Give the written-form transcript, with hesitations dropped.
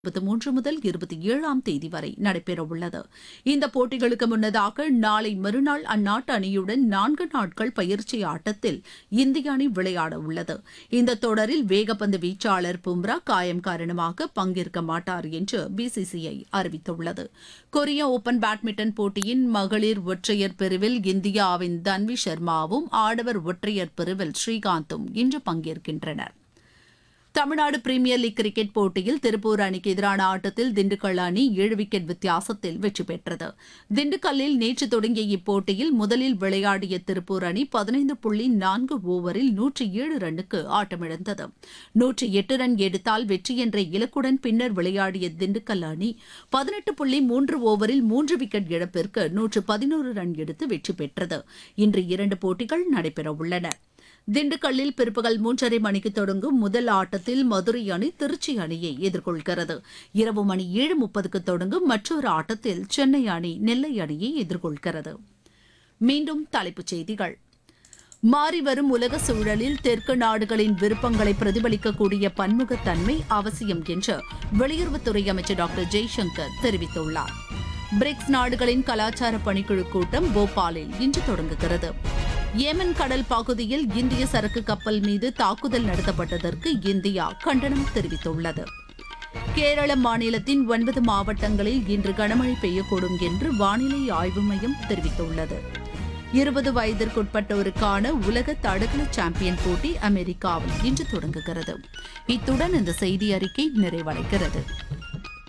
23 முதல் 27ஆம் தேதி வரை நடைபெறவுள்ளது. இந்த போட்டிகளுக்கு முன்னதாக நாளை மறுநாள் அந்நாட்டு அணியுடன் 4 நாட்கள் பயிற்சி ஆட்டத்தில் இந்திய அணி விளையாட உள்ளது. இந்த தொடரில் வேகப்பந்து வீச்சாளர் பும்ரா காயம் காரணமாக பங்கேற்க மாட்டார் என்று பிசிசிஐ அறிவித்துள்ளது. கொரிய ஓபன் பேட்மிண்டன் போட்டியின் மகளிர் ஒற்றையர் பிரிவில் இந்தியாவின் தன்வி சர்மாவும் ஆடவர் ஒற்றையர் பிரிவில் ஸ்ரீகாந்தும் இன்று பங்கேற்கின்றனர். தமிழ்நாடு பிரீமியர் லீக் கிரிக்கெட் போட்டியில் திருப்பூர் அணிக்கு எதிரான ஆட்டத்தில் திண்டுக்கல் அணி 7 விக்கெட் வித்தியாசத்தில் வெற்றி பெற்றது. திண்டுக்கல்லில் நேற்று தொடங்கிய இப்போட்டியில் முதலில் விளையாடிய திருப்பூர் அணி 15.4 ஓவரில் 107 ரன்னுக்கு ஆட்டமிழந்தது. 108 ரன் எடுத்தால் வெற்றி என்ற இலக்குடன் பின்னர் விளையாடிய திண்டுக்கல் அணி 18.3 ஓவரில் 3 விக்கெட் இழப்பிற்கு 111 ரன் எடுத்து வெற்றி பெற்றது. இன்று 2 போட்டிகள் நடைபெறவுள்ளன. திண்டுக்கல்லில் பிற்பகல் 3:30 மணிக்கு தொடங்கும் முதல் ஆட்டத்தில் மதுரை அணி திருச்சி அணியை எதிர்கொள்கிறது. இரவு மணி 7:30க்கு தொடங்கும் மற்றொரு ஆட்டத்தில் சென்னை அணி நெல்லை அணியை எதிர்கொள்கிறது. மீண்டும் தலைப்புச் செய்திகள். மாறிவரும் உலக சூழலில் தெற்கு நாடுகளின் விருப்பங்களை பிரதிபலிக்கக்கூடிய பன்முகத்தன்மை அவசியம் என்று வெளியுறவுத்துறை அமைச்சர் டாக்டர் ஜெய்சங்கர் தெரிவித்துள்ளார். பிரிக்ஸ் நாடுகளின் கலாச்சார பணிக்குழு கூட்டம் போபாலில் இன்று தொடங்குகிறது. ஏமன் கடல் பகுதியில் இந்திய சரக்கு கப்பல் மீது தாக்குதல் நடத்தப்பட்டதற்கு இந்தியா கண்டனம் தெரிவித்துள்ளது. கேரள மாநிலத்தின் 9 மாவட்டங்களில் இன்று கனமழை பெய்யக்கூடும் என்று வானிலை ஆய்வு மையம் தெரிவித்துள்ளது. 20 வயதிற்குட்பட்டோருக்கான உலக தடகள சாம்பியன் போட்டி அமெரிக்காவில் இன்று தொடங்குகிறது. இத்துடன் இந்த செய்தி அறிக்கை நிறைவடைகிறது.